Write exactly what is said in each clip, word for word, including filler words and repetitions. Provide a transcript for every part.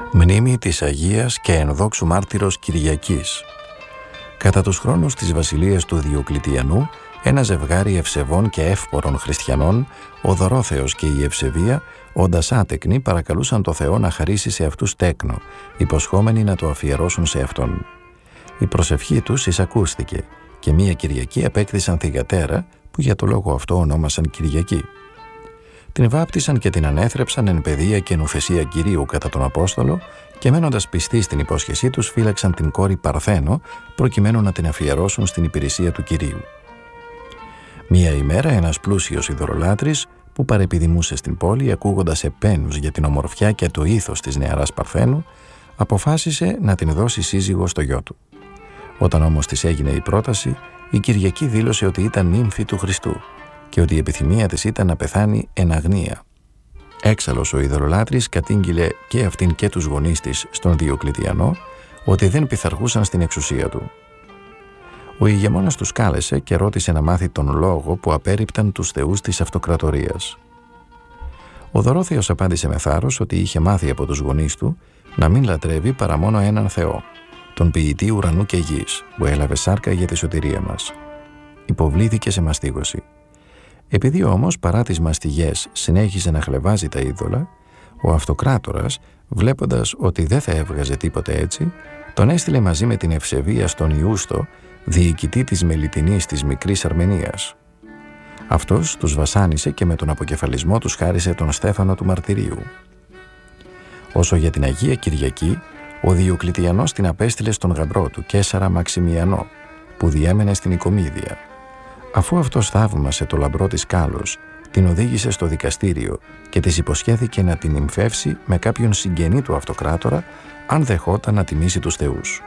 Μνήμη της Αγίας και ενδόξου μάρτυρος Κυριακής. Κατά τους χρόνους της βασιλείας του Διοκλητιανού, ένα ζευγάρι ευσεβών και εύπορων χριστιανών, ο Δωρόθεος και η Ευσεβία, όντας άτεκνοι, παρακαλούσαν το Θεό να χαρίσει σε αυτούς τέκνο, υποσχόμενοι να το αφιερώσουν σε Αυτόν. Η προσευχή τους εισακούστηκε και μία Κυριακή απέκτησαν θυγατέρα, που για το λόγο αυτό ονόμασαν Κυριακή. Την βάπτισαν και την ανέθρεψαν εν παιδεία και νουθεσία Κυρίου κατά τον Απόστολο, και μένοντας πιστοί στην υπόσχεσή τους φύλαξαν την κόρη Παρθένο, προκειμένου να την αφιερώσουν στην υπηρεσία του Κυρίου. Μία ημέρα ένας πλούσιος ειδωλολάτρης, που παρεπιδημούσε στην πόλη ακούγοντας επένους για την ομορφιά και το ήθος της νεαράς Παρθένου, αποφάσισε να την δώσει σύζυγο στο γιο του. Όταν όμως της έγινε η πρόταση, η Κυριακή δήλωσε ότι ήταν νύμφη του Χριστού και ότι η επιθυμία της ήταν να πεθάνει εν αγνία. Έξαλλος ο ειδωλολάτρης κατήγγειλε και αυτήν και τους γονείς της στον Διοκλητιανό ότι δεν πειθαρχούσαν στην εξουσία του. Ο ηγεμόνας τους κάλεσε και ρώτησε να μάθει τον λόγο που απέρριπταν τους θεούς της αυτοκρατορίας. Ο Δωρόθεος απάντησε με θάρρος ότι είχε μάθει από τους γονείς του να μην λατρεύει παρά μόνο έναν Θεό, τον ποιητή ουρανού και γης, που έλαβε σάρκα για τη σωτηρία μας. Υποβλήθηκε σε μαστίγωση. Επειδή όμως παρά τις μαστιγές συνέχιζε να χλεβάζει τα είδωλα, ο αυτοκράτορας, βλέποντας ότι δεν θα έβγαζε τίποτε έτσι, τον έστειλε μαζί με την Ευσεβία στον Ιούστο, διοικητή της Μελιτινής της Μικρής Αρμενίας. Αυτός τους βασάνισε και με τον αποκεφαλισμό τους χάρισε τον Στέφανο του Μαρτυρίου. Όσο για την Αγία Κυριακή, ο Διοκλητιανός την απέστειλε στον γαμπρό του, Καίσαρα Μαξιμιανό, που διέμενε στην Οικομίδια. Αφού αυτός θαύμασε το λαμπρό της κάλος, την οδήγησε στο δικαστήριο και της υποσχέθηκε να την νυμφεύσει με κάποιον συγγενή του αυτοκράτορα, αν δεχόταν να τιμήσει τους θεούς.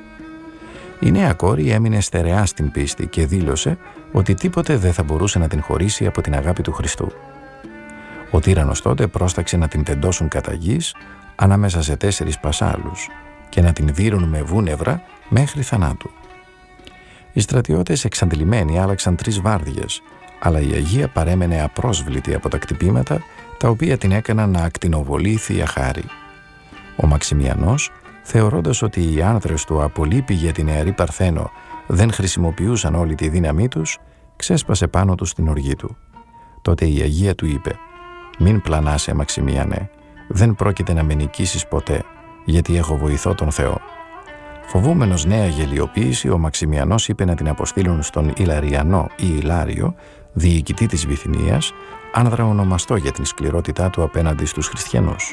Η νέα κόρη έμεινε στερεά στην πίστη και δήλωσε ότι τίποτε δεν θα μπορούσε να την χωρίσει από την αγάπη του Χριστού. Ο τύραννος τότε πρόσταξε να την τεντώσουν κατά γης ανάμεσα σε τέσσερις πασάλους και να την δείρουν με βούνευρα μέχρι θανάτου. Οι στρατιώτες εξαντλημένοι άλλαξαν τρεις βάρδιες, αλλά η Αγία παρέμενε απρόσβλητη από τα κτυπήματα, τα οποία την έκαναν να ακτινοβολεί θεία χάρη. Ο Μαξιμιανός, θεωρώντας ότι οι άνδρες του από λύπη για τη νεαρή Παρθένο δεν χρησιμοποιούσαν όλη τη δύναμή τους, ξέσπασε πάνω τους την οργή του. Τότε η Αγία του είπε: «Μην πλανάσαι, Μαξιμιανέ, δεν πρόκειται να με νικήσεις ποτέ, γιατί έχω βοηθό τον Θεό». Φοβούμενος νέα γελιοποίηση, ο Μαξιμιανός είπε να την αποστείλουν στον Ιλαριανό ή Ιλάριο, διοικητή της Βυθινίας, άνδρα ονομαστό για την σκληρότητά του απέναντι στους χριστιανούς.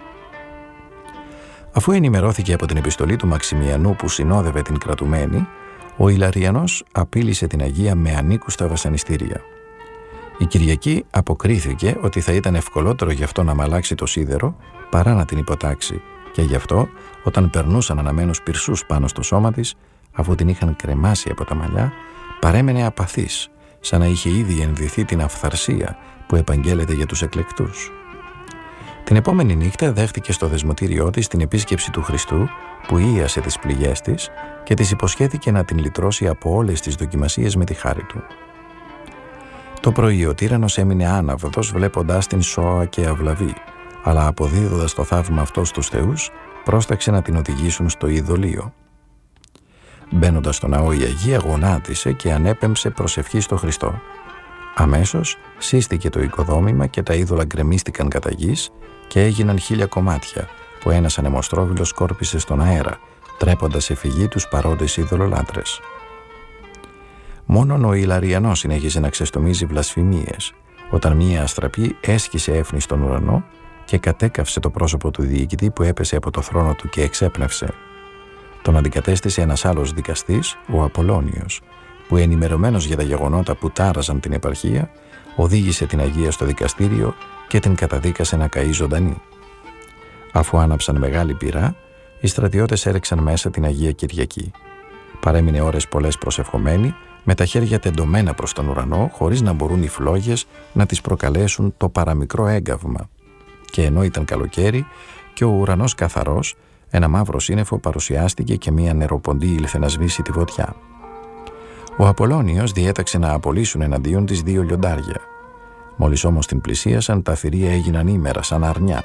Αφού ενημερώθηκε από την επιστολή του Μαξιμιανού που συνόδευε την κρατουμένη, ο Ιλαριανός απείλησε την Αγία με ανήκουστα βασανιστήρια. Η Κυριακή αποκρίθηκε ότι θα ήταν ευκολότερο γι' αυτό να μαλάξει το σίδερο παρά να την υποτάξει, και γι' αυτό, όταν περνούσαν αναμένους πυρσούς πάνω στο σώμα της, αφού την είχαν κρεμάσει από τα μαλλιά, παρέμενε απαθής, σαν να είχε ήδη ενδυθεί την αυθαρσία που επαγγέλλεται για τους εκλεκτούς. Την επόμενη νύχτα δέχτηκε στο δεσμοτήριό της την επίσκεψη του Χριστού, που ίασε τις πληγές της και της υποσχέθηκε να την λυτρώσει από όλες τις δοκιμασίες με τη χάρη του. Το πρωί ο τύραννος έμεινε άναυδος βλέποντάς την σώα και αυλαβή, αλλά αποδίδοντας το θαύμα αυτό στους θεούς, πρόσταξε να την οδηγήσουν στο ειδωλείο. Μπαίνοντας στο ναό, η Αγία γονάτισε και ανέπεμψε προσευχή στο Χριστό. Αμέσως σύστηκε το οικοδόμημα και τα είδωλα γκρεμίστηκαν κατά γης και έγιναν χίλια κομμάτια, που ένας ανεμοστρόβιλος σκόρπισε στον αέρα, τρέποντας σε φυγή τους παρόντες ειδωλολάτρες. Μόνον ο Ιλαριανός συνέχισε να ξεστομίζει βλασφημίες, όταν μία αστραπή έσχισε έφνη στον ουρανό και κατέκαυσε το πρόσωπο του διοικητή που έπεσε από το θρόνο του και εξέπνευσε. Τον αντικατέστησε ένας άλλος δικαστής, ο Απολώνιος, που ενημερωμένος για τα γεγονότα που τάραζαν την επαρχία, οδήγησε την Αγία στο δικαστήριο και την καταδίκασε να καεί ζωντανή. Αφού άναψαν μεγάλη πυρά, οι στρατιώτες έρεξαν μέσα την Αγία Κυριακή. Παρέμεινε ώρες πολλές προσευχομένη, με τα χέρια τεντωμένα προς τον ουρανό, χωρίς να μπορούν οι φλόγες να της προκαλέσουν το παραμικρό έγκαυμα. Και ενώ ήταν καλοκαίρι και ο ουρανός καθαρός, ένα μαύρο σύννεφο παρουσιάστηκε και μία νεροποντή ήλθε να σβήσει τη φωτιά. Ο Απολώνιος διέταξε να απολύσουν εναντίον της δύο λιοντάρια. Μόλις όμως την πλησίασαν, τα θηρία έγιναν ήμερα σαν αρνιά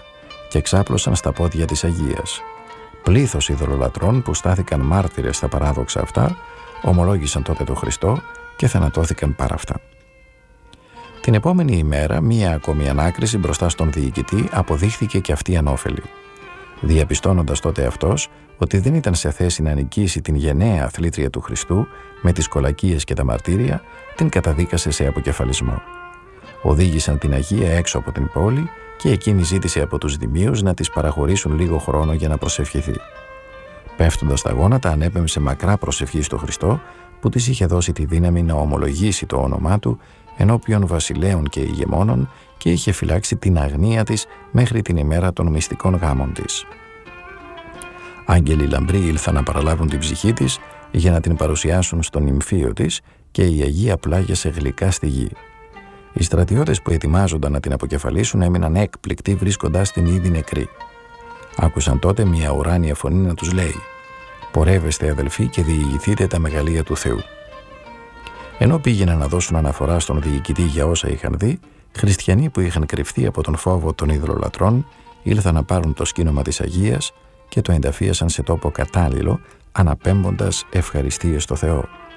και ξάπλωσαν στα πόδια της Αγίας. Πλήθος ειδωλολατρών που στάθηκαν μάρτυρες στα παράδοξα αυτά, ομολόγησαν τότε τον Χριστό και θανατώθηκαν πάρα αυτά. Την επόμενη ημέρα, μία ακόμη ανάκριση μπροστά στον διοικητή αποδείχθηκε και αυτή ανώφελη. Διαπιστώνοντας τότε αυτός ότι δεν ήταν σε θέση να νικήσει την γενναία αθλήτρια του Χριστού με τις κολακίες και τα μαρτύρια, την καταδίκασε σε αποκεφαλισμό. Οδήγησαν την Αγία έξω από την πόλη και εκείνη ζήτησε από τους δημίους να της παραχωρήσουν λίγο χρόνο για να προσευχηθεί. Πέφτοντας στα γόνατα, ανέπεμψε μακρά προσευχή στο Χριστό, που της είχε δώσει τη δύναμη να ομολογήσει το όνομά του ενώπιον βασιλέων και ηγεμόνων και είχε φυλάξει την αγνία της μέχρι την ημέρα των μυστικών γάμων της. Άγγελοι λαμπροί ήλθαν να παραλάβουν την ψυχή της για να την παρουσιάσουν στον νυμφίο της και η Αγία πλάγιασε γλυκά στη γη. Οι στρατιώτες που ετοιμάζονταν να την αποκεφαλίσουν έμειναν έκπληκτοι βρίσκοντας την ήδη νεκρή. Άκουσαν τότε μια ουράνια φωνή να τους λέει: «Πορεύεστε αδελφοί και διηγηθείτε τα μεγαλεία του Θεού». Ενώ πήγαιναν να δώσουν αναφορά στον διοικητή για όσα είχαν δει, χριστιανοί που είχαν κρυφτεί από τον φόβο των ειδωλολατρών ήλθαν να πάρουν το σκήνομα της Αγίας και το ενταφίασαν σε τόπο κατάλληλο, αναπέμποντας ευχαριστίες στο Θεό.